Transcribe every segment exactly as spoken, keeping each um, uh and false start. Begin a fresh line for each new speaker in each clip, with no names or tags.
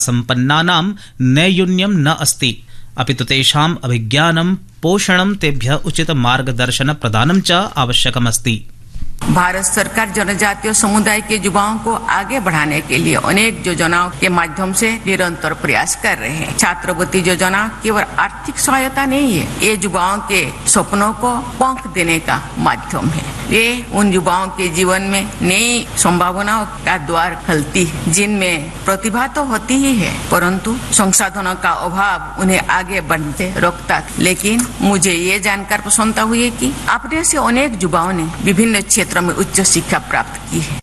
सम्पन्नानां नैयून्यं न अस्ति, अपितु तेषाम् अभिज्ञानं पोषणं तेभ्यः उचित मार्गदर्शन प्रदानं च आवश्यकमस्ति।
भारत सरकार जनजातीय समुदाय के युवाओं को आगे बढ़ाने के लिए अनेक योजनाओं के माध्यम से निरंतर प्रयास कर रहे हैं। छात्रवृत्ति योजना केवल आर्थिक सहायता नहीं है, ये युवाओं के सपनों को पंख देने का माध्यम है। ये उन युवाओं के जीवन में नई संभावनाओं का द्वार खोलती है, जिनमें प्रतिभा तो होती ही है, परंतु संसाधनों का अभाव उन्हें आगे बढ़ते रोकता है। लेकिन मुझे ये जानकर प्रसन्नता हुई है कि अपने से अनेक युवाओं ने विभिन्न क्षेत्र में उच्च शिक्षा प्राप्त की है।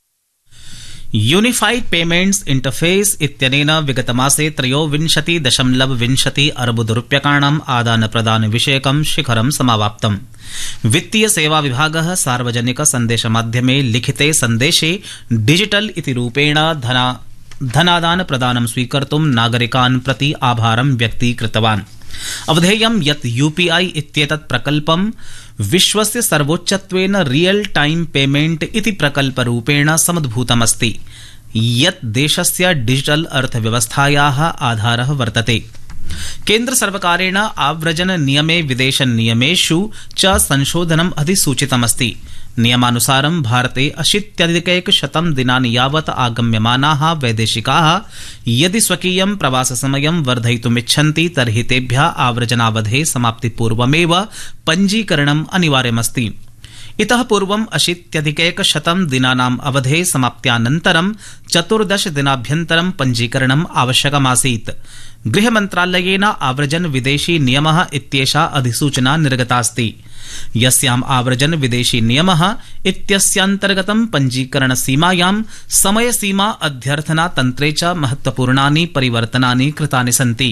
यूनिफाइड पेमेंट्स इंटरफेस इत्यनेन विगतमासे त्रयोविंशति दशमलव विंशति अर्बुदरूप्यकाणाम् आदान प्रदान विषयकं शिखरं समावाप्तम्। वित्तीय सेवा विभागः सार्वजनिक संदेश माध्यमे लिखिते संदेशे डिजिटल इति रूपेण धना धनादान प्रदानं स्वीकर्तुं नागरिकान् प्रति आभारं व्यक्तीकृतवान्। अवधेयं यत् यूपीआई इत्येतत् प्रकल्पं विश्वस्य सर्वोच्चत्वेन रियल टाइम पेमेंट इति प्रकल्परूपेण समुद्भूतमस्ति, यत् देशस्य डिजिटल अर्थव्यवस्थायाः आधारः वर्तते। केन्द्र सर्वकारेण आव्रजन नियमे विदेश नियमेषु च संशोधनम् अधिसूचितमस्ति। नियमानुसारं भारते अशीत्यधिकैकशतं दिनानि यावत् आगम्यमानाः वैदेशिकाः यदि स्वकीयं प्रवाससमयं वर्धयितुमिच्छन्ति तर्हि तेभ्यः आव्रजनावधेः समाप्तिपूर्वमेव पञ्जीकरणम् अनिवार्यमस्ति। इतः पूर्वम् अशीत्यधिकैकशतं दिनानाम् अवधेः समाप्त्यानन्तरं चतुर्दश दिनाभ्यन्तरं पञ्जीकरणम् आवश्यकमासीत्। गृहमन्त्रालयेन आव्रजन विदेशी नियमः इत्येषा अधिसूचना निर्गतास्ति, यस्याम् आव्रजन विदेशी नियमः इत्यस्यान्तर्गतं पञ्जीकरणसीमायां समयसीमा अध्यर्थना तन्त्रे च महत्वपूर्णानि परिवर्तनानि कृतानि सन्ति।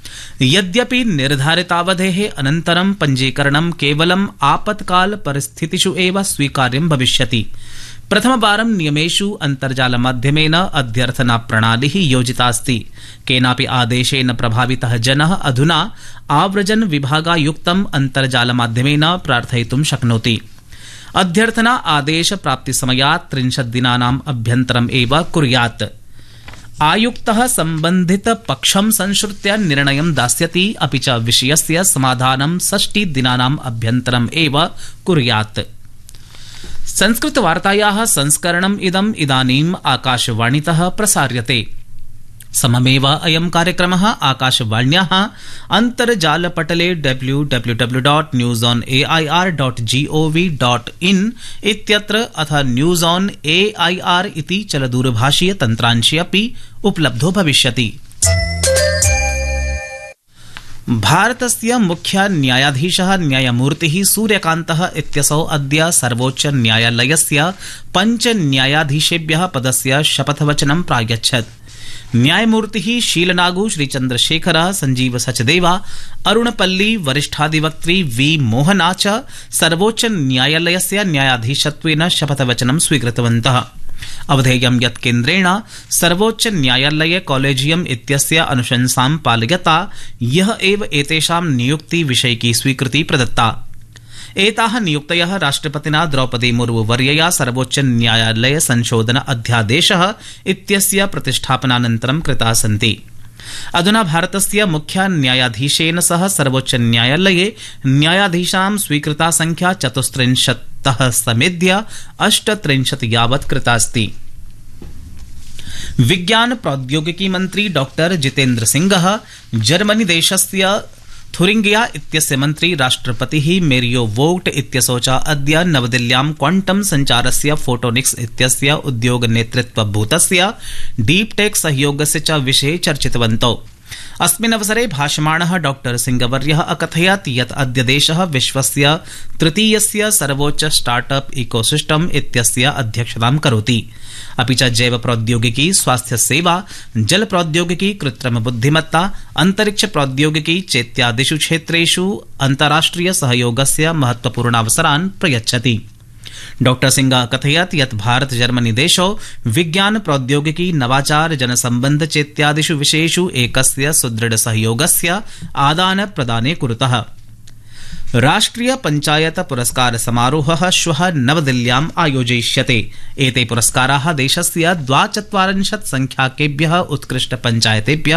यद्यपि निर्धारितावधेः अनन्तरं पञ्जीकरणं केवलम् आपत्काल परिस्थितिषु एव स्वीकार्यं भविष्यति। प्रथमवारं नियमेषु अन्तर्जालमाध्यमेन अध्यर्थना प्रणालिः योजितास्ति। केनापि आदेशेन प्रभावितः जनः अधुना आव्रजन विभागायुक्तम् अन्तर्जालमाध्यमेन प्रार्थयितुं शक्नोति। अध्यर्थना आदेश प्राप्तिसमयात् त्रिंशत् दिनानाम् अभ्यन्तरम् एव कुर्यात्। आयुक्तः सम्बन्धित पक्षं संश्रुत्य निर्णयं दास्यति, अपि च विषयस्य समाधानं षष्टि दिनानाम् अभ्यन्तरम् एव कुर्यात्। संस्कृतवार्तायाः संस्करणम् इदम् इदानीम् आकाशवाणीतः प्रसार्यते। सममेव अयं कार्यक्रमः आकाशवाण्याः अन्तर्जालपटले W W W dot news on A I R dot G O V dot in इत्यत्र अथ news on A I R इति चलदूरभाषीय तन्त्रांशे अपि उपलब्धो भविष्यति। भारतस्य मुख्य न्यायाधीशः न्यायमूर्तिः सूर्यकान्तः इत्यसौ अद्य सर्वोच्च न्यायालयस्य पञ्च न्यायाधीशेभ्यः पदस्य शपथवचनं प्रायच्छत्। न्यायमूर्तिः शीलनागु, श्रीचन्द्रशेखरः, संजीव सचदेवा, अरुणपल्ली, वरिष्ठाधिवक्त्री वी मोहना च सर्वोच्च न्यायालयस्य न्यायाधीशत्वेन शपथवचनं स्वीकृतवन्तः। अवधेयं यत् केन्द्रेण सर्वोच्च न्यायालय कॉलेजियम इत्यस्य अनुशंसां पालयता यः एव एतेषां नियुक्ति विषयिकी स्वीकृति प्रदत्ता। एताः नियुक्तयः राष्ट्रपतिना द्रौपदी मुर्मू वर्यया सर्वोच्च न्यायालय संशोधन अध्यादेशः इत्यस्य प्रतिष्ठापनानन्तरं कृताः सन्ति। अधुना भारतस्य मुख्य न्यायाधीशेन सह सर्वोच्च न्यायालये न्यायाधीशां स्वीकृता संख्या चतुस्त्रिंशत्तः समेध्य अष्टत्रिंशत् यावत् कृतास्ति। विज्ञान प्रौद्योगिकी मन्त्री डॉक्टर जितेन्द्र सिंहः जर्मनी देशस्य थुरिंगिया इत्यस्य मन्त्री राष्ट्रपतिः मेरियो वोग्ट इत्यसौ च अद्य नवदिल्ल्यां क्वांटम संचारस्य फोटोनिक्स इत्यस्य उद्योग नेतृत्वभूतस्य डीप टेक सहयोगस्य च विषये चर्चितवन्तौ। अस्मिन् अवसरे भाषमाणः डॉक्टर सिंहवर्यः अकथयत् यत् अद्य देशः विश्वस्य तृतीयस्य सर्वोच्च स्टार्टअप इकोसिस्टम इत्यस्य अध्यक्षतां करोति। अपि च जैव प्रौद्योगिकी, स्वास्थ्य सेवा, जल प्रौद्योगिकी, कृत्रिम बुद्धिमत्ता, अंतरिक्ष प्रौद्योगिकी चेत्यादिषु क्षेत्रेषु अन्ताराष्ट्रिय सहयोगस्य महत्वपूर्णावसरान् प्रयच्छति। डॉक्टर सिंह कथयत् यत् भारत जर्मनी देशौ विज्ञान प्रौद्योगिकी, नवाचार, जनसंबंध चेत्यादिषु विषयेषु एकस्य सुदृढ़ सहयोगस्य आदान प्रदाने कुरुतः। राष्ट्रिय पंचायत पुरस्कार समारोहः श्वः नवदिल्ल्याम् आयोजयिष्यते। एते पुरस्काराः देशस्य द्वाचत्वारिंशत् संख्याकेभ्यः उत्कृष्ट पंचायतेभ्यः